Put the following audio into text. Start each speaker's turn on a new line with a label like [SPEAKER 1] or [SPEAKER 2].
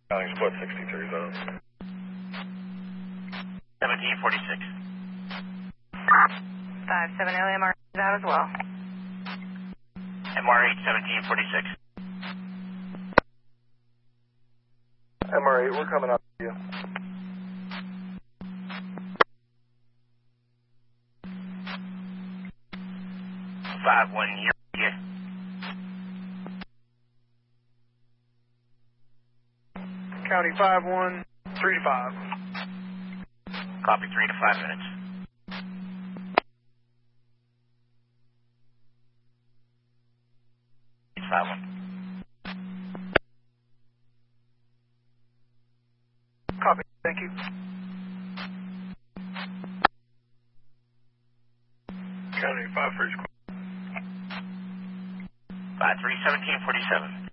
[SPEAKER 1] Split 63 zone.
[SPEAKER 2] 1746.
[SPEAKER 3] 57 LMR is out as well.
[SPEAKER 2] MR8 1746.
[SPEAKER 1] MR8, we're coming up to you.
[SPEAKER 2] Five one here. Yeah.
[SPEAKER 1] County 5-1, 3 to 5.
[SPEAKER 2] Copy 3 to 5 minutes. It's 5-1.
[SPEAKER 1] Copy, thank you. County 5-3.
[SPEAKER 2] 5-3 1747.